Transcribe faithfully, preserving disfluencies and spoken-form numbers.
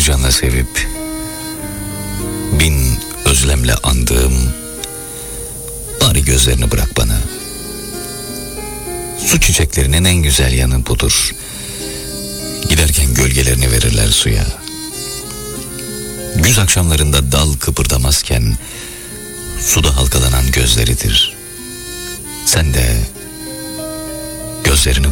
canla sevip bin özlemle andığım, bari gözlerini bırak bana. Su çiçeklerinin en güzel yanı budur. Giderken gölgelerini verirler suya. Güz akşamlarında dal kıpırdamazken suda halkalanan gözleridir. Sen de gözlerini